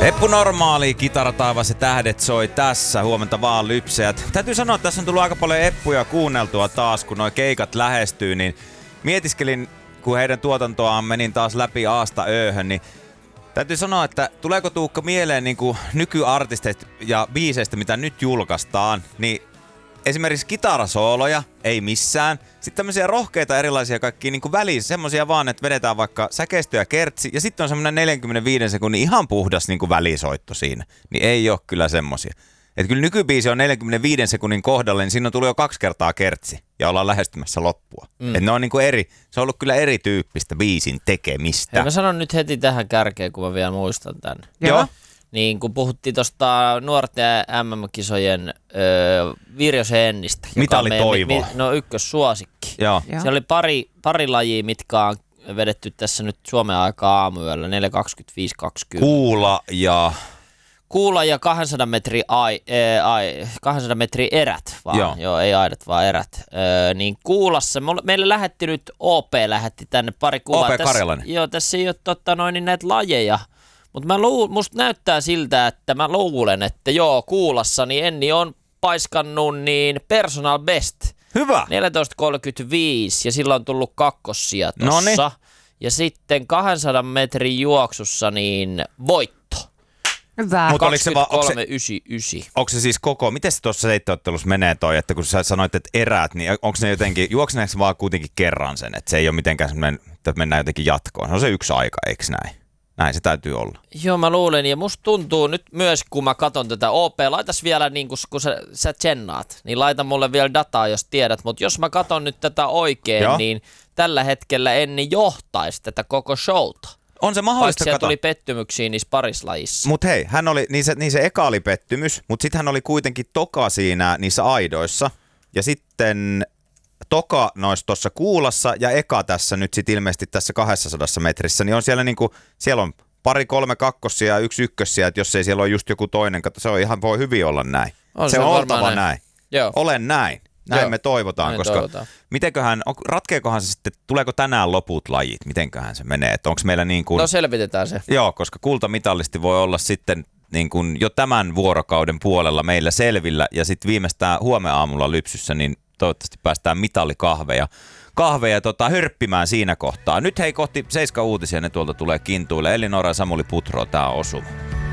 Eppu Normaali, Kitarataivas ja tähdet soi tässä. Huomenta vaan lypsäjät. Täytyy sanoa, että tässä on tullut aika paljon Eppuja kuunneltua taas, kun nuo keikat lähestyy, niin mietiskelin, kun heidän tuotantoaan menin taas läpi aasta ööhön, niin täytyy sanoa, että tuleeko Tuukka mieleen niin kuin nykyartisteista ja biiseistä, mitä nyt julkaistaan, niin esimerkiksi kitarasooloja, ei missään. Sitten tämmöisiä rohkeita erilaisia kaikkia niin kuin välissä, semmosia vaan, että vedetään vaikka säkeistö ja kertsi, ja sitten on semmoinen 45 sekunnin ihan puhdas niin kuin välisoitto siinä. Niin ei ole kyllä semmosia. Että kyllä nykybiisi on 45 sekunnin kohdalle, niin siinä on tullut jo 2 kertaa kertsi, ja ollaan lähestymässä loppua. Että ne on niin kuin se on ollut kyllä erityyppistä biisin tekemistä. Hei, mä sanon nyt heti tähän kärkeen, kun mä vielä muistan tän. Joo. Niin kun puhuttiin tuosta nuorten MM-kisojen Virjo Sennistä. Mitali Toivo. No ykkössuosikki. Joo. Siellä oli pari lajia, mitkä on vedetty tässä nyt Suomen aikaa aamuyöllä, 4.25.20. Kuula ja 200 metri erät vaan. Joo, ei aidat, vaan erät. Niin Kuulassa, meille lähetti nyt OP tänne pari kuvaa. OP Karjalainen. Joo, tässä ei ole niin näitä lajeja. Mutta musta näyttää siltä, että mä luulen, että Kuulassa niin Enni on paiskannut niin personal best. Hyvä. 14.35 ja sillä on tullut kakkosia tossa. Noniin. Ja sitten 200 metrin juoksussa niin voitto. Hyvä. 23.99. Onko se siis miten se tuossa seittoottelussa menee toi, että kun sä sanoit, että erät, niin onko ne jotenkin, juokseneeko vaan kuitenkin kerran sen, että se ei ole mitenkään semmoinen, että mennään jotenkin jatkoon. Se on se yksi aika, eikö näin? Näin se täytyy olla. Joo, mä luulen, ja musta tuntuu nyt myös, kun mä katson tätä OP, laitas vielä, niin kun sä tsennaat, niin laita mulle vielä dataa, jos tiedät, mutta jos mä katson nyt tätä oikein, Joo. niin tällä hetkellä Enni johtaisi tätä koko showta. On se mahdollista, siellä tuli pettymyksiä niissä parislajissa. Mut hei, hän oli, niin se eka oli pettymys, mutta sitten hän oli kuitenkin toka siinä niissä aidoissa, ja sitten toka noissa tuossa Kuulassa ja eka tässä nyt sit ilmeisesti tässä 200 metrissä, niin on siellä niinku, siellä on 2-3 kakkosia ja 1 ykkösiä, että jos ei siellä ole just joku toinen, se on ihan, voi hyvin olla näin. Se on oltava näin. Joo. Olen näin. Näin Joo. me toivotaan, näin koska ratkeekohan se sitten, tuleeko tänään loput lajit, mitenköhän se menee, että onko meillä niin kuin... No selvitetään se. Joo, koska kultamitalisti voi olla sitten niin kuin jo tämän vuorokauden puolella meillä selvillä ja sitten viimeistään huomenaamulla lypsyssä, niin toivottavasti päästään mitalikahveja hörppimään siinä kohtaa. Nyt hei kohti 7 uutisia, ne tuolta tulee kintuille. Elinora ja Samuli Putro, tää on Osuma.